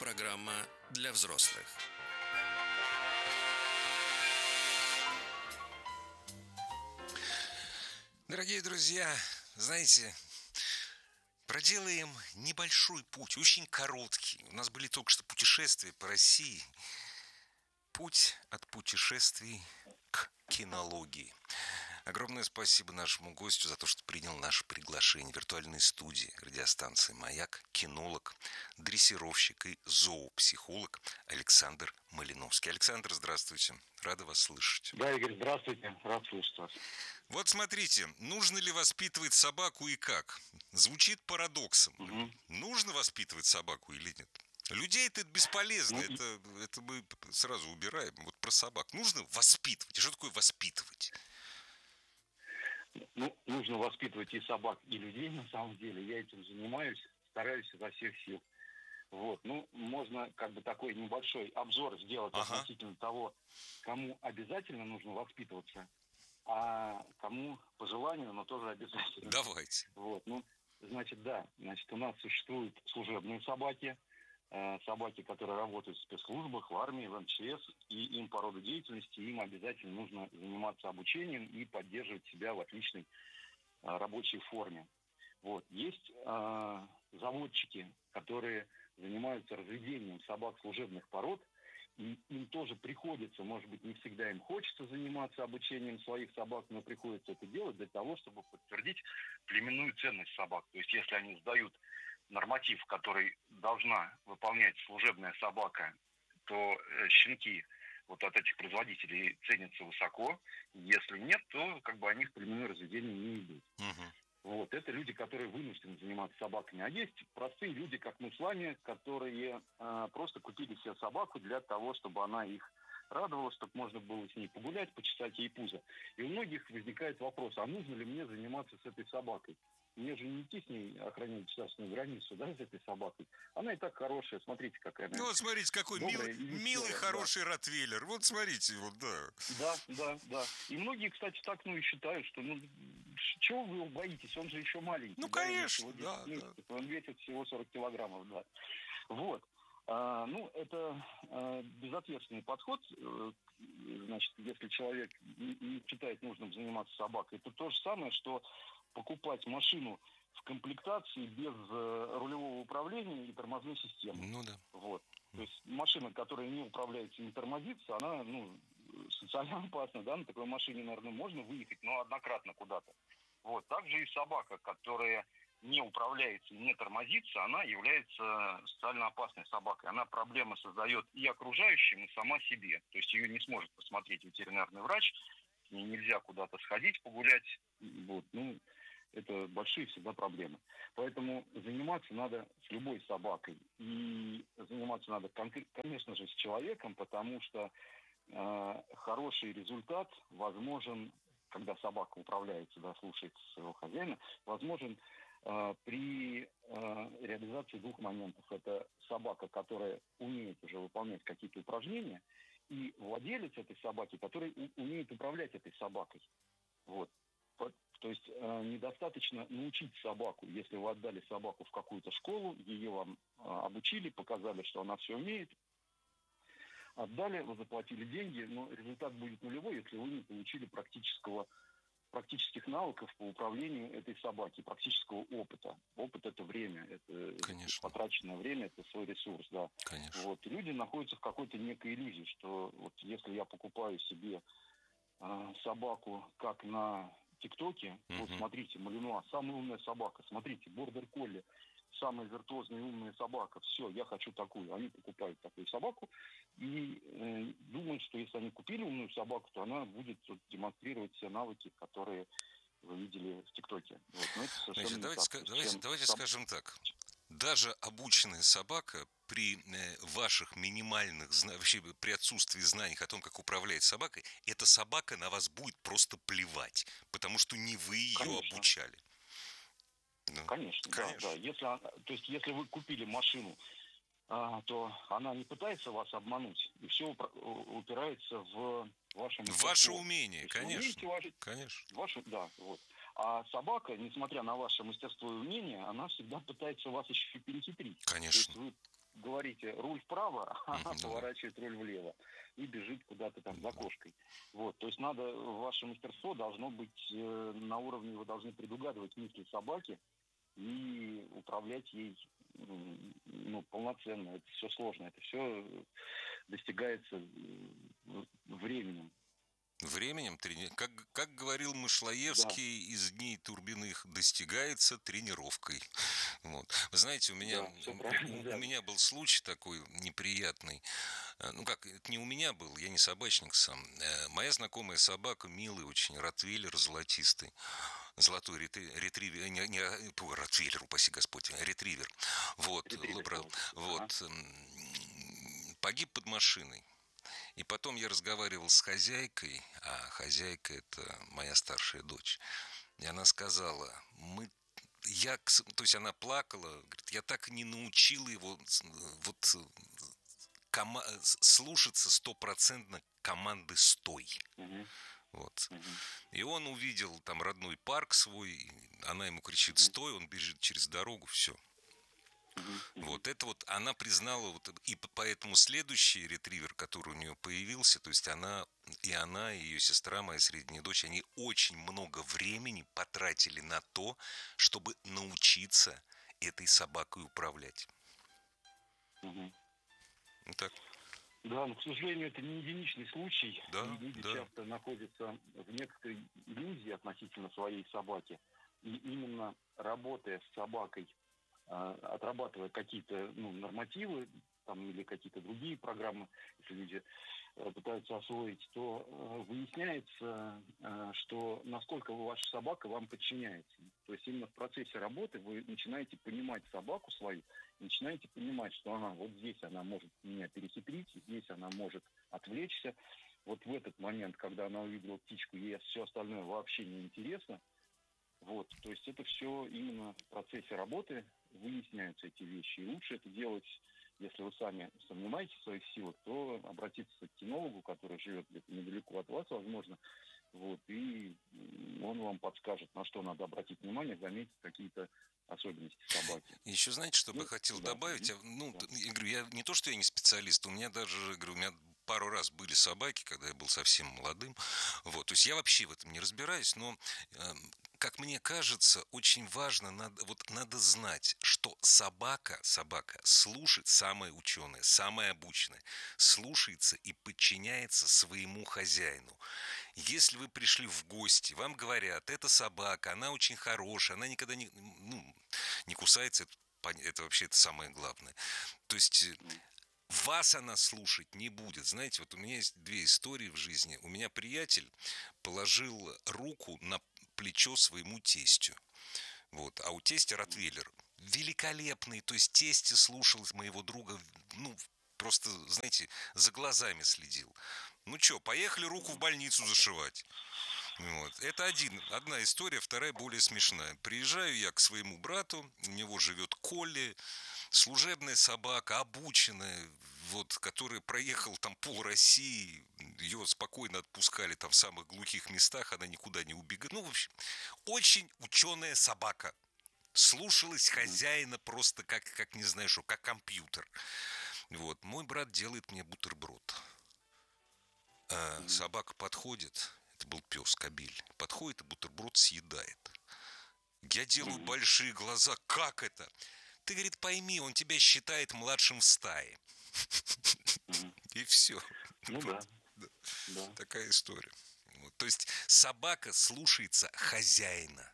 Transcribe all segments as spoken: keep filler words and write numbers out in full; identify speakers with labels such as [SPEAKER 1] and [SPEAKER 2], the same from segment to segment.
[SPEAKER 1] Программа для взрослых. Дорогие друзья, знаете, проделаем небольшой путь, очень короткий. У нас были только что путешествия по России. Путь от путешествий к кинологии. Огромное спасибо нашему гостю за то, что принял наше приглашение. В виртуальной студии радиостанции «Маяк» кинолог, дрессировщик и зоопсихолог Александр Малиновский. Александр, здравствуйте. Рада вас слышать.
[SPEAKER 2] Да, Игорь, здравствуйте. Рад слышать вас.
[SPEAKER 1] Вот смотрите, нужно ли воспитывать собаку и как? Звучит парадоксом. Угу. Нужно воспитывать собаку или нет? Людей это бесполезно, ну, это, это мы сразу убираем. Вот про собак. Нужно воспитывать. И что такое воспитывать?
[SPEAKER 2] Ну, нужно воспитывать и собак, и людей, на самом деле. Я этим занимаюсь, стараюсь изо всех сил. Вот. Ну, можно как бы такой небольшой обзор сделать ага. относительно того, кому обязательно нужно воспитываться, а кому по желанию, но тоже обязательно.
[SPEAKER 1] Давайте.
[SPEAKER 2] Вот. Ну, значит, да. Значит, у нас существуют служебные собаки, э, собаки, которые работают в спецслужбах, в армии, в эм че эс, и им по роду деятельности, им обязательно нужно заниматься обучением и поддерживать себя в отличной э, рабочей форме. Вот. Есть э, заводчики, которые занимаются разведением собак служебных пород, и им тоже приходится, может быть, не всегда им хочется заниматься обучением своих собак, но приходится это делать для того, чтобы подтвердить племенную ценность собак. То есть, если они сдают норматив, который должна выполнять служебная собака, то щенки вот от этих производителей ценятся высоко. Если нет, то как бы они в племенное разведение не идут. Uh-huh. Вот. Это люди, которые вынуждены заниматься собаками. А есть простые люди, как мы с вами, которые э, просто купили себе собаку для того, чтобы она их радовала, чтобы можно было с ней погулять, почесать ей пузо. И у многих возникает вопрос, а нужно ли мне заниматься с этой собакой? Мне же не идти с ней охранять государственную границу, да, с этой собакой. Она и так хорошая, смотрите, какая она.
[SPEAKER 1] Ну, вот смотрите, какой добрая, милый, милый хороший да. ротвейлер. Вот смотрите, вот, да.
[SPEAKER 2] Да, да, да. И многие, кстати, так, ну, и считают, что, ну, чего вы его боитесь? Он же еще маленький.
[SPEAKER 1] Ну,
[SPEAKER 2] да,
[SPEAKER 1] конечно, да,
[SPEAKER 2] месяцев,
[SPEAKER 1] да.
[SPEAKER 2] Он весит всего сорок килограммов, да. Вот. А, ну, это а, безответственный подход. Значит, если человек не, не считает нужным заниматься собакой, это то же самое, что покупать машину в комплектации без э, рулевого управления и тормозной системы.
[SPEAKER 1] Ну да.
[SPEAKER 2] Вот. То есть машина, которая не управляется и не тормозится, она, ну, социально опасна, да, на такой машине, наверное, можно выехать, но однократно куда-то. Вот. Также и собака, которая не управляется и не тормозится, она является социально опасной собакой. Она проблемы создает и окружающим, и сама себе. То есть ее не сможет посмотреть ветеринарный врач, с ней нельзя куда-то сходить, погулять. Вот. Ну, это большие всегда проблемы. Поэтому заниматься надо с любой собакой. И заниматься надо, конечно же, с человеком, потому что э, хороший результат возможен, когда собака управляется, да, слушается своего хозяина, возможен э, при э, реализации двух моментов. Это собака, которая умеет уже выполнять какие-то упражнения, и владелец этой собаки, который у- умеет управлять этой собакой. Вот. То есть э, недостаточно научить собаку. Если вы отдали собаку в какую-то школу, ее вам э, обучили, показали, что она все умеет, отдали, вы заплатили деньги, но результат будет нулевой, если вы не получили практического, практических навыков по управлению этой собаки, практического опыта. Опыт – это время, это
[SPEAKER 1] Конечно.
[SPEAKER 2] потраченное время, это свой ресурс, да.
[SPEAKER 1] Конечно.
[SPEAKER 2] Вот. И люди находятся в какой-то некой иллюзии, что вот если я покупаю себе э, собаку как на ТикТоке, uh-huh. вот смотрите, Малинуа, самая умная собака, смотрите, бордер колли, самая виртуозная умная собака, все, я хочу такую. Они покупают такую собаку и э, думают, что если они купили умную собаку, то она будет вот, демонстрировать все навыки, которые вы видели в ТикТоке. Вот. Но это совершенно
[SPEAKER 1] Значит,
[SPEAKER 2] не
[SPEAKER 1] давайте,
[SPEAKER 2] так.
[SPEAKER 1] ска- давайте,
[SPEAKER 2] Чем
[SPEAKER 1] давайте
[SPEAKER 2] соб...
[SPEAKER 1] скажем так. Даже обученная собака при э, ваших минимальных, вообще при отсутствии знаний о том, как управлять собакой, эта собака на вас будет просто плевать, потому что не вы ее
[SPEAKER 2] Конечно.
[SPEAKER 1] обучали.
[SPEAKER 2] Ну, конечно, конечно, да, да. Если, то есть, если вы купили машину, а, то она не пытается вас обмануть, и все упирается в ваше мастерство.
[SPEAKER 1] Ваше умение, конечно.
[SPEAKER 2] Ваше,
[SPEAKER 1] конечно.
[SPEAKER 2] Ваше, да, вот. А собака, несмотря на ваше мастерство и умение, она всегда пытается вас еще перехитрить.
[SPEAKER 1] Конечно.
[SPEAKER 2] То есть говорите руль вправо, а она
[SPEAKER 1] Мгм, ну да.
[SPEAKER 2] поворачивает руль влево и бежит куда-то там за кошкой. Вот, то есть надо, ваше мастерство должно быть э, на уровне, вы должны предугадывать мысли собаки и управлять ей м, ну, полноценно. Это все сложно, это все достигается э, временем.
[SPEAKER 1] Временем, трени- как, как говорил
[SPEAKER 2] Да,
[SPEAKER 1] Мышлоевский, из дней Турбиных достигается тренировкой. Вот. Вы знаете, у меня,
[SPEAKER 2] да, все правильно,
[SPEAKER 1] у, у
[SPEAKER 2] да.
[SPEAKER 1] меня был случай такой неприятный. Э, Ну как, это не у меня был, я не собачник сам. Э, Моя знакомая собака, милый очень, ротвейлер золотистый, золотой ретри- ретривер, э, не, не ра- фу, ротвейлер, упаси Господь, ретривер. Вот,
[SPEAKER 2] Ретривер
[SPEAKER 1] лабра-
[SPEAKER 2] золотистый. Ага.
[SPEAKER 1] вот, м, погиб под машиной. И потом я разговаривал с хозяйкой, а хозяйка это моя старшая дочь. И она сказала, мы я, к с- то есть она плакала, говорит, я так и не научила его с- вот кома- с- слушаться стопроцентно команды «стой».
[SPEAKER 2] Мгм,
[SPEAKER 1] Вот.
[SPEAKER 2] мгм,
[SPEAKER 1] И он увидел там родной парк свой, и она ему кричит
[SPEAKER 2] мгм,
[SPEAKER 1] «стой», он бежит через дорогу, все.
[SPEAKER 2] мгм, мгм,
[SPEAKER 1] Вот это вот она признала, вот, и поэтому следующий ретривер, который у нее появился, то есть она, и она, и ее сестра, моя средняя дочь, они очень много времени потратили на то, чтобы научиться этой собакой управлять.
[SPEAKER 2] мгм.
[SPEAKER 1] Вот так.
[SPEAKER 2] Да, но, к сожалению, это не единичный случай, и
[SPEAKER 1] Да,
[SPEAKER 2] люди
[SPEAKER 1] да.
[SPEAKER 2] часто находятся в некоторой иллюзии относительно своей собаки. И именно работая с собакой, а, отрабатывая какие-то ну, нормативы там, или какие-то другие программы, если люди э, пытаются освоить, то э, выясняется, э, что насколько ваша собака вам подчиняется. То есть именно в процессе работы вы начинаете понимать собаку свою, начинаете понимать, что она вот здесь она может меня перехитрить, здесь она может отвлечься. Вот в этот момент, когда она увидела птичку, ей все остальное вообще не интересно. Вот, то есть это все именно в процессе работы выясняются эти вещи. И лучше это делать, если вы сами сомневаетесь в своих силах, то обратиться к кинологу, который живет где-то недалеко от вас, возможно, вот, и он вам подскажет, на что надо обратить внимание, заметить какие-то особенности собаки.
[SPEAKER 1] Еще знаете, что бы я
[SPEAKER 2] Ну,
[SPEAKER 1] хотел
[SPEAKER 2] да,
[SPEAKER 1] добавить?
[SPEAKER 2] мгм,
[SPEAKER 1] А, Ну,
[SPEAKER 2] да.
[SPEAKER 1] я говорю, я не то, что я не специалист, у меня даже, говорю, у меня пару раз были собаки, когда я был совсем молодым. Вот, то есть я вообще в этом не разбираюсь, но, эм, как мне кажется, очень важно, надо, вот надо знать, что собака, собака слушает, самая ученая, самая обученная, слушается и подчиняется своему хозяину. Если вы пришли в гости, вам говорят, эта собака, она очень хорошая, она никогда не, ну, не кусается, это, пон- это вообще это самое главное. То есть э,
[SPEAKER 2] М,
[SPEAKER 1] вас она слушать не будет. Знаете, вот у меня есть две истории в жизни. У меня приятель положил руку на плечо своему тестю. Вот. А у тестя
[SPEAKER 2] м,
[SPEAKER 1] ротвейлер великолепный. То есть тесть слушал моего друга, ну, просто, знаете, за глазами следил. Ну что, поехали руку в
[SPEAKER 2] мгм,
[SPEAKER 1] больницу зашивать. Вот. Это один, одна история, вторая более смешная. Приезжаю я к своему брату, у него живет Колли, служебная собака, обученная, вот, который проехал там пол России, ее спокойно отпускали там в самых глухих местах, она никуда не убегает. Ну, в общем, очень ученая собака. Слушалась
[SPEAKER 2] мгм,
[SPEAKER 1] хозяина просто как, как не знаю что, как компьютер. Вот, мой брат делает мне бутерброд. А
[SPEAKER 2] мгм,
[SPEAKER 1] собака подходит, это был пес Кабель, подходит и бутерброд съедает. Я делаю
[SPEAKER 2] мгм,
[SPEAKER 1] большие глаза, как это? Ты, говорит, пойми, он тебя считает младшим в стае.
[SPEAKER 2] мгм.
[SPEAKER 1] И все.
[SPEAKER 2] Ну
[SPEAKER 1] Вот
[SPEAKER 2] да, да.
[SPEAKER 1] такая история. Вот. То есть собака слушается хозяина.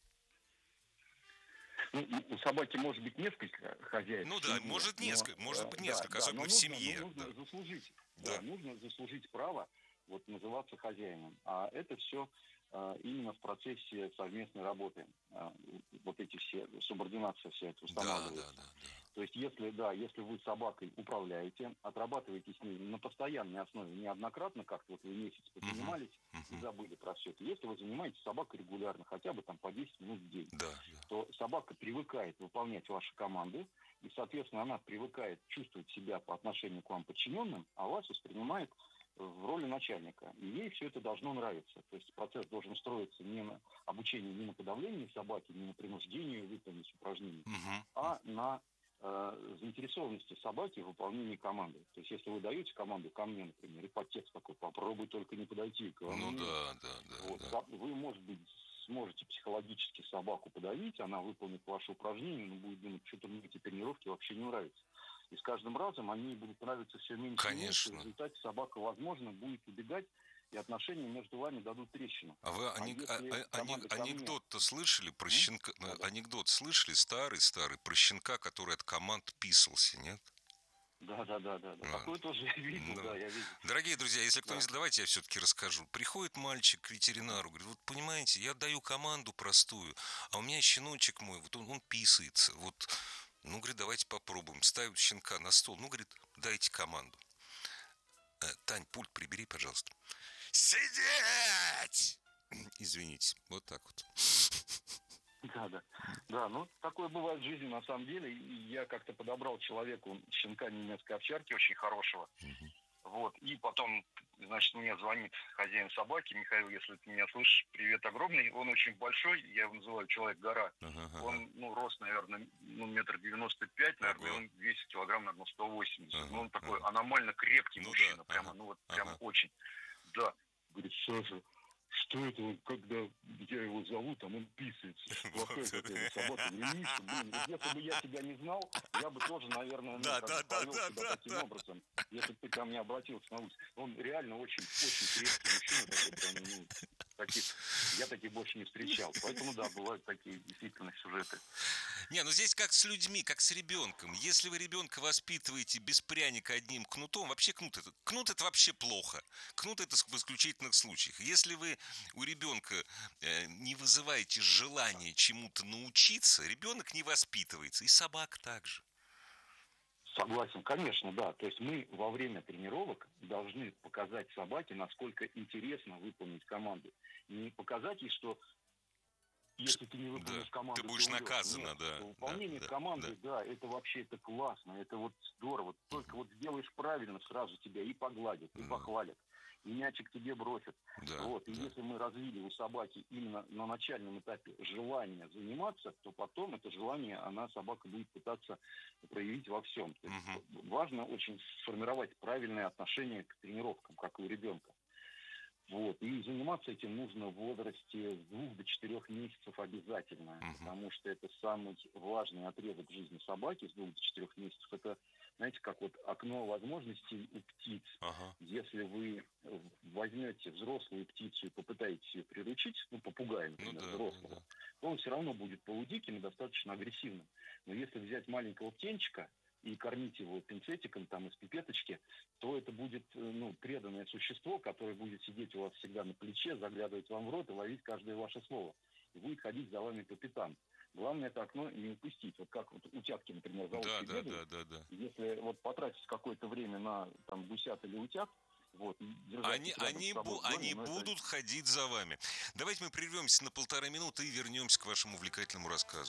[SPEAKER 2] Ну, у у собаки может быть несколько хозяев
[SPEAKER 1] Ну
[SPEAKER 2] в
[SPEAKER 1] да,
[SPEAKER 2] семье,
[SPEAKER 1] может
[SPEAKER 2] но
[SPEAKER 1] несколько, может
[SPEAKER 2] э,
[SPEAKER 1] быть
[SPEAKER 2] да,
[SPEAKER 1] несколько,
[SPEAKER 2] да,
[SPEAKER 1] особенно
[SPEAKER 2] но
[SPEAKER 1] в
[SPEAKER 2] нужно, ну,
[SPEAKER 1] семье.
[SPEAKER 2] нужно
[SPEAKER 1] Да,
[SPEAKER 2] заслужить, да,
[SPEAKER 1] да.
[SPEAKER 2] нужно заслужить право вот называться хозяином. А это все именно в процессе совместной работы. А, вот эти все, субординация вся это
[SPEAKER 1] Да, да,
[SPEAKER 2] устанавливается.
[SPEAKER 1] да, да.
[SPEAKER 2] То есть, если, да, если вы собакой управляете, отрабатываете с ней на постоянной основе, неоднократно, как-то вот вы месяц
[SPEAKER 1] Мгм,
[SPEAKER 2] позанимались и
[SPEAKER 1] мгм.
[SPEAKER 2] забыли про все это. Если вы занимаетесь собакой регулярно, хотя бы там по десять минут в день,
[SPEAKER 1] Да, да.
[SPEAKER 2] то собака привыкает выполнять ваши команды, и, соответственно, она привыкает чувствовать себя по отношению к вам подчиненным, а вас воспринимает в роли начальника. И ей все это должно нравиться. То есть процесс должен строиться не на обучении, не на подавлении собаки, не на принуждении выполнить упражнений,
[SPEAKER 1] Мгм, м,
[SPEAKER 2] а на э, заинтересованности собаки в выполнении команды. То есть, если вы даете команду ко мне, например, и подтекст такой, попробуй только не подойти ко мне.
[SPEAKER 1] Ну да, да, да,
[SPEAKER 2] Вот.
[SPEAKER 1] да.
[SPEAKER 2] Вы, может быть, сможете психологически собаку подавить, она выполнит ваше упражнение, но будет думать, что-то мне эти тренировки вообще не нравятся. И с каждым разом они будут нравиться все меньше и меньше. В
[SPEAKER 1] Конечно.
[SPEAKER 2] результате собака, возможно, будет убегать, и отношения между вами дадут трещину.
[SPEAKER 1] А вы
[SPEAKER 2] А
[SPEAKER 1] ани- а-
[SPEAKER 2] если
[SPEAKER 1] а- ани-
[SPEAKER 2] команда ко мне...
[SPEAKER 1] анекдот-то слышали про
[SPEAKER 2] М?
[SPEAKER 1] щенка? э,
[SPEAKER 2] Да-да.
[SPEAKER 1] Анекдот слышали старый-старый про щенка, который от команд писался, нет?
[SPEAKER 2] Да, да, да, да, да.
[SPEAKER 1] А,
[SPEAKER 2] Такое тоже я видел,
[SPEAKER 1] да.
[SPEAKER 2] да, я видел.
[SPEAKER 1] Дорогие друзья, если кто
[SPEAKER 2] Да.
[SPEAKER 1] не знает, давайте я все-таки расскажу. Приходит мальчик к ветеринару, говорит, вот понимаете, я даю команду простую, а у меня щеночек мой, вот он, он писается, вот, ну, говорит, давайте попробуем. Ставят щенка на стол, ну, говорит, дайте команду. Э, Тань, пульт прибери, пожалуйста. Сидеть! Извините, вот так вот.
[SPEAKER 2] Да, да. Да, ну такое бывает в жизни на самом деле. И я как-то подобрал человеку щенка немецкой овчарки очень хорошего.
[SPEAKER 1] Мгм.
[SPEAKER 2] Вот. И потом, значит, мне звонит хозяин собаки. Михаил, если ты меня слышишь, привет огромный. Он очень большой, я его называю человек-гора.
[SPEAKER 1] Ага, ага.
[SPEAKER 2] Он, ну, рост, наверное, ну, метр девяносто пять, наверное,
[SPEAKER 1] Ого.
[SPEAKER 2] он весит килограмм, наверное, сто восемьдесят.
[SPEAKER 1] Ага,
[SPEAKER 2] Ну, он такой
[SPEAKER 1] ага.
[SPEAKER 2] аномально крепкий
[SPEAKER 1] Ну
[SPEAKER 2] мужчина,
[SPEAKER 1] да,
[SPEAKER 2] прямо,
[SPEAKER 1] ага,
[SPEAKER 2] ну, вот, прям
[SPEAKER 1] ага.
[SPEAKER 2] очень. Да. Говорит, Саша, что это он, когда я его зову, там он писается. Плохая
[SPEAKER 1] Вот.
[SPEAKER 2] какая собака. Говорю, Миша, блин, вот если бы я тебя не знал, я бы тоже, наверное, ну,
[SPEAKER 1] Да,
[SPEAKER 2] как
[SPEAKER 1] да,
[SPEAKER 2] бы
[SPEAKER 1] да,
[SPEAKER 2] повел
[SPEAKER 1] да,
[SPEAKER 2] себя
[SPEAKER 1] да,
[SPEAKER 2] таким
[SPEAKER 1] да.
[SPEAKER 2] образом. Если бы ты ко мне обратился на улице. Он реально очень, очень крепкий мужчина, такой прям, ну, таких, я таких больше не встречал. Поэтому, да, бывают такие действительно сюжеты.
[SPEAKER 1] Не, ну здесь как с людьми, как с ребенком. Если вы ребенка воспитываете без пряника одним кнутом, вообще кнут это, кнут это вообще плохо. Кнут это в исключительных случаях. Если вы у ребенка э, не вызываете желание чему-то научиться, ребенок не воспитывается. И собака также.
[SPEAKER 2] Согласен, конечно, да. То есть мы во время тренировок должны показать собаке, насколько интересно выполнить команду. Не показать ей, что если ты не выполнишь
[SPEAKER 1] Да,
[SPEAKER 2] команду,
[SPEAKER 1] ты будешь
[SPEAKER 2] уйдешь.
[SPEAKER 1] наказана,
[SPEAKER 2] Нет,
[SPEAKER 1] да,
[SPEAKER 2] выполнение
[SPEAKER 1] да, да,
[SPEAKER 2] команды, да. это вообще это классно, это вот здорово. Только вот сделаешь правильно, сразу тебя и погладят, и
[SPEAKER 1] Мгм.
[SPEAKER 2] похвалят, и мячик тебе бросят.
[SPEAKER 1] да,
[SPEAKER 2] Вот. И
[SPEAKER 1] да.
[SPEAKER 2] если мы развили у собаки именно на начальном этапе желание заниматься, то потом это желание она, собака, будет пытаться проявить во всем. То есть
[SPEAKER 1] Мгм.
[SPEAKER 2] важно очень сформировать правильное отношение к тренировкам, как и у ребенка. Вот. И заниматься этим нужно в возрасте с двух до четырех месяцев обязательно,
[SPEAKER 1] Мгм.
[SPEAKER 2] потому что это самый важный отрезок жизни собаки с двух до четырех месяцев. Это, знаете, как вот окно возможностей у птиц.
[SPEAKER 1] Ага.
[SPEAKER 2] Если вы возьмете взрослую птицу и попытаетесь ее приручить, ну, попугая,
[SPEAKER 1] Ну
[SPEAKER 2] например,
[SPEAKER 1] да, да,
[SPEAKER 2] взрослого,
[SPEAKER 1] да.
[SPEAKER 2] то он все равно будет полудиким и достаточно агрессивным. Но если взять маленького птенчика и кормить его пинцетиком там из пипеточки, то это будет, э, ну, преданное существо, которое будет сидеть у вас всегда на плече, заглядывать вам в рот и ловить каждое ваше слово. И будет ходить за вами по пятам. Главное это окно не упустить. Вот как вот утятки, например, за
[SPEAKER 1] Да,
[SPEAKER 2] уткой
[SPEAKER 1] да,
[SPEAKER 2] бегают.
[SPEAKER 1] да, да, да.
[SPEAKER 2] Если вот потратить какое-то время на там гусят или утят, вот, и держать
[SPEAKER 1] Они,
[SPEAKER 2] их рядом
[SPEAKER 1] они,
[SPEAKER 2] с собой
[SPEAKER 1] бу-
[SPEAKER 2] в доме,
[SPEAKER 1] они
[SPEAKER 2] ну, это-
[SPEAKER 1] будут ходить за вами. Давайте мы прервемся на полторы минуты и вернемся к вашему увлекательному рассказу.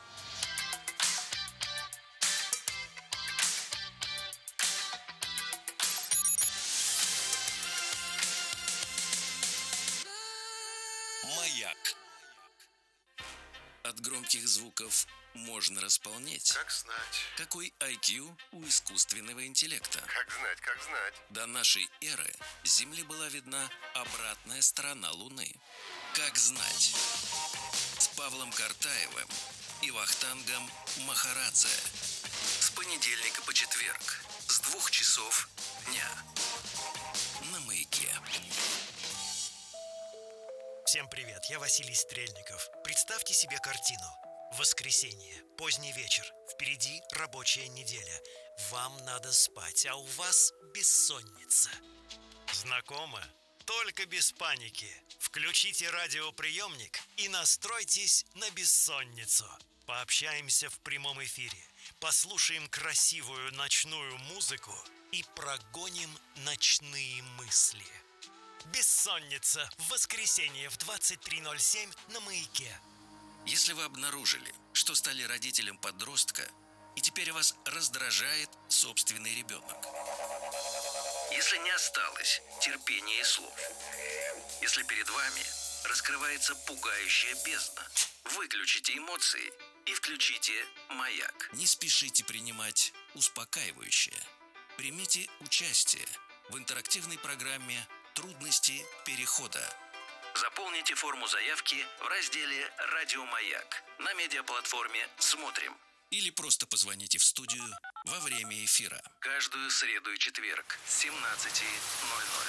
[SPEAKER 3] Маяк. От громких звуков можно располнеть.
[SPEAKER 4] Как знать,
[SPEAKER 3] Какой ай кью у искусственного интеллекта?
[SPEAKER 4] как знать, как знать.
[SPEAKER 3] До нашей эры Земле была видна обратная сторона Луны. Как знать? С Павлом Картаевым и Вахтангом Махарадзе. С понедельника по четверг. С двух часов дня. На Маяке.
[SPEAKER 5] Всем привет, я Василий Стрельников. Представьте себе картину. Воскресенье, поздний вечер, впереди рабочая неделя. Вам надо спать, а у вас бессонница. Знакомо? Только без паники. Включите радиоприемник и настройтесь на бессонницу. Пообщаемся в прямом эфире, послушаем красивую ночную музыку и прогоним ночные мысли. Бессонница в воскресенье в двадцать три ноль семь на Маяке.
[SPEAKER 3] Если вы обнаружили, что стали родителем подростка, и теперь вас раздражает собственный ребенок. Если не осталось терпения и слов. Если перед вами раскрывается пугающая бездна. Выключите эмоции и включите «Маяк». Не спешите принимать успокаивающее. Примите участие в интерактивной программе «Трудности перехода». Заполните форму заявки в разделе «Радио Маяк» на медиаплатформе «Смотрим». Или просто позвоните в студию во время эфира. Каждую среду и четверг с семнадцати ноль ноль.